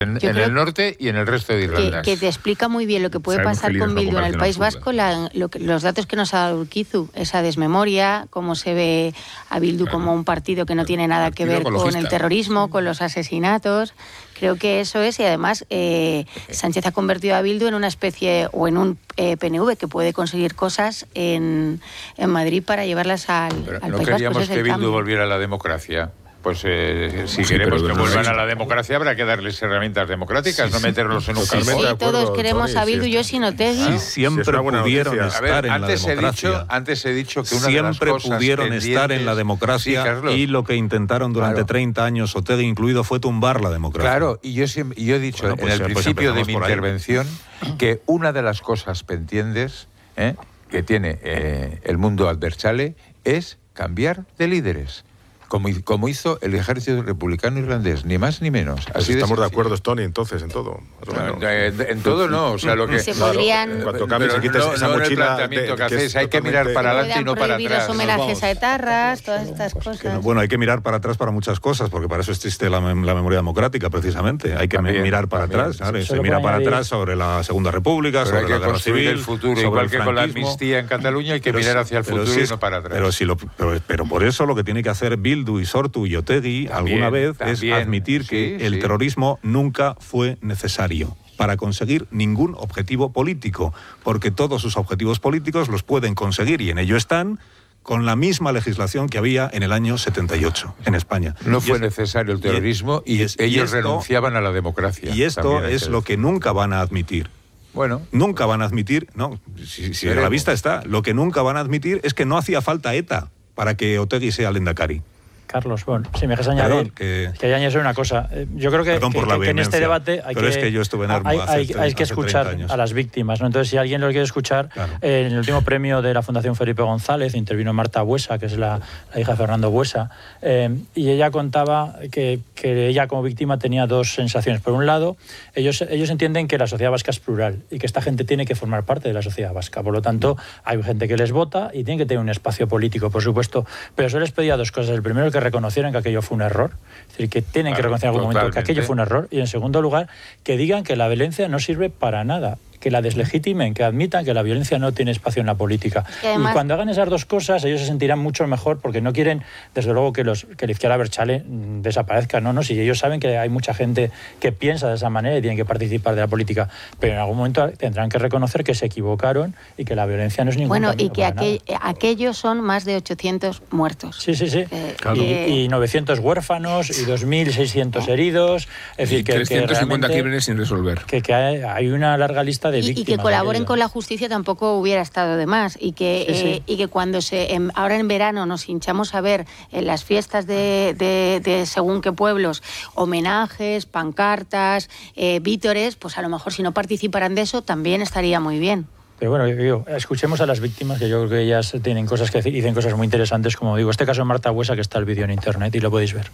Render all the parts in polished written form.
En el norte y en el resto de Irlanda. Que te explica muy bien lo que puede pasar con Bildu en el País Vasco, los datos que nos ha dado Urquizu, esa desmemoria, cómo se ve a Bildu como un partido que no tiene nada que ver con el terrorismo, con los asesinatos. Creo que eso es, y además Sánchez ha convertido a Bildu en una especie, o en un PNV que puede conseguir cosas en Madrid para llevarlas al País Vasco. ¿No queríamos que Bildu volviera a la democracia? Pues si queremos que vuelvan a la democracia habrá que darles herramientas democráticas, no meterlos en un carmelo. Sí, todos queremos a Bildu, yo sin Otegi. Siempre pudieron estar en la democracia. Antes he dicho que una siempre de las cosas pudieron estar en la democracia, y lo que intentaron durante 30 años, Otegi incluido, fue tumbar la democracia. Claro, y yo he dicho en el principio de mi intervención que una de las cosas pendientes que tiene el mundo adversale es cambiar de líderes. Como hizo el ejército republicano irlandés, ni más ni menos. Así estamos de acuerdo, Tony, entonces, en todo. En todo no, o sea, lo que... Se podrían... Cuando cambies y quites esa mochila... el planteamiento que hacéis, hay que mirar para adelante y no para atrás. Los homenajes a etarras, todas estas cosas. Bueno, hay que mirar para atrás para muchas cosas, porque para eso existe la memoria democrática, precisamente. Hay que mirar para atrás, ¿sabes? Se mira para atrás sobre la Segunda República, sobre la Guerra Civil, el futuro, igual que con la amnistía en Cataluña, hay que mirar hacia el futuro y no para atrás. Pero por eso lo que tiene que hacer Bildu y Sortu y Otegi alguna vez es admitir que el terrorismo nunca fue necesario para conseguir ningún objetivo político, porque todos sus objetivos políticos los pueden conseguir, y en ello están, con la misma legislación que había en el año 78 en España. No fue necesario el terrorismo y ellos renunciaban a la democracia. Y esto es lo que nunca van a admitir. Bueno, nunca van a admitir, si a la vista está, lo que nunca van a admitir es que no hacía falta ETA para que Otegi sea lehendakari. Carlos, bueno, si me dejas añadir, que añadir una cosa. Yo creo que en este debate hay que escuchar a las víctimas, ¿no? Entonces, si alguien lo quiere escuchar, en el último premio de la Fundación Felipe González intervino Marta Buesa, que es la hija de Fernando Buesa, y ella contaba que ella como víctima tenía dos sensaciones. Por un lado, ellos entienden que la sociedad vasca es plural y que esta gente tiene que formar parte de la sociedad vasca. Por lo tanto, hay gente que les vota y tienen que tener un espacio político, por supuesto. Pero yo les pedía dos cosas. El primero, que reconocieran que aquello fue un error, es decir, que tienen que reconocer en algún momento que aquello fue un error, y en segundo lugar, que digan que la violencia no sirve para nada, que la deslegitimen, que admitan que la violencia no tiene espacio en la política. Y cuando hagan esas dos cosas, ellos se sentirán mucho mejor, porque no quieren, desde luego, que la izquierda abertzale desaparezca, no, si ellos saben que hay mucha gente que piensa de esa manera y tienen que participar de la política, pero en algún momento tendrán que reconocer que se equivocaron y que la violencia no es ningún camino. Bueno, y que aquellos son más de 800 muertos. Sí. Claro. Y 900 huérfanos y 2.600 heridos. Es decir, que 350 crímenes sin resolver. Que hay una larga lista de víctimas. Y que colaboren con la justicia tampoco hubiera estado de más. Y que cuando ahora en verano nos hinchamos a ver en las fiestas de según qué pueblos, homenajes, pancartas, vítores, pues a lo mejor si no participaran de eso también estaría muy bien. Pero bueno, escuchemos a las víctimas, que yo creo que ellas tienen cosas que decir y dicen cosas muy interesantes, como digo, este caso de Marta Buesa, que está el vídeo en internet y lo podéis ver.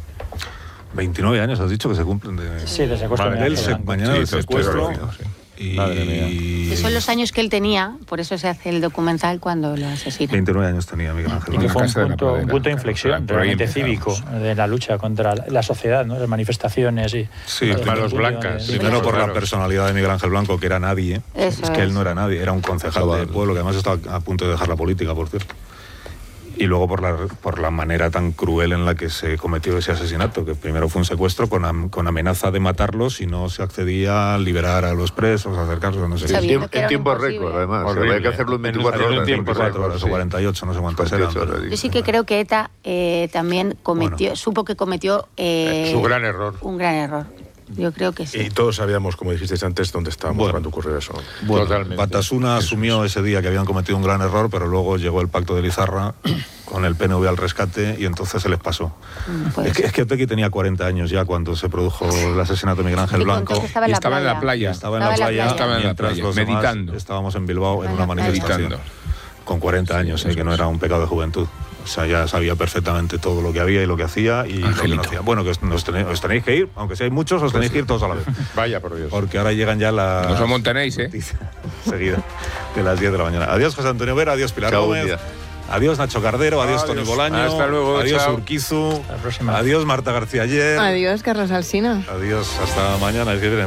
29 años has dicho que se cumplen de secuestro. Mañana del secuestro. Madre mía. Que son los años que él tenía, por eso se hace el documental cuando lo asesinan. 29 años tenía Miguel Ángel. Y que fue un punto de inflexión realmente cívico de la lucha contra la sociedad, ¿no? Las manifestaciones y... Sí, manos blancas. Primero por la personalidad de Miguel Ángel Blanco, que era nadie. Es que él no era nadie, era un concejal del pueblo, que además estaba a punto de dejar la política, por cierto. Y luego por la manera tan cruel en la que se cometió ese asesinato, que primero fue un secuestro con amenaza de matarlos si no se accedía a liberar a los presos, a acercarlos, no sé qué. En tiempo récord, además. Había que hacerlo en 24 horas. O 48, no sé cuántas eran. Yo sí que creo que ETA también supo que cometió su gran error. Un gran error. Yo creo que sí. Y todos sabíamos, como dijisteis antes, dónde estábamos cuando ocurrió eso. Totalmente. Batasuna asumió ese día que habían cometido un gran error, pero luego llegó el pacto de Lizarra con el PNV al rescate y entonces se les pasó. Es que Otegi tenía 40 años ya cuando se produjo el asesinato de Miguel Ángel Blanco. Y estaba en la playa. Mientras los meditando. Demás estábamos en Bilbao en una manifestación. Con 40 años, que no era un pecado de juventud. O sea, ya sabía perfectamente todo lo que había y lo que hacía y lo que no hacía. Bueno, que os tenéis que ir, aunque si hay muchos, os tenéis que ir todos a la vez. Vaya, por Dios. Porque ahora llegan ya las... Nos amontanéis, seguida, de las 10 de la mañana. Adiós, José Antonio Vera, adiós, Pilar Gómez. Adiós Nacho Cardero, adiós Toni Bolaño, hasta luego, adiós chao. Urquizu, adiós Marta García Ayer, adiós Carlos Alsina, adiós hasta mañana.